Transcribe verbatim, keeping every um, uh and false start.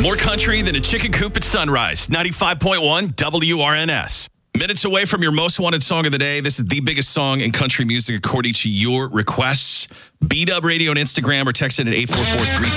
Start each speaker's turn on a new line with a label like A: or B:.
A: More country than a chicken coop at sunrise. ninety-five point one W R N S. Minutes away from your most wanted song of the day. This is the biggest song in country music according to your requests. B-Dub Radio on Instagram or text it at eight four four three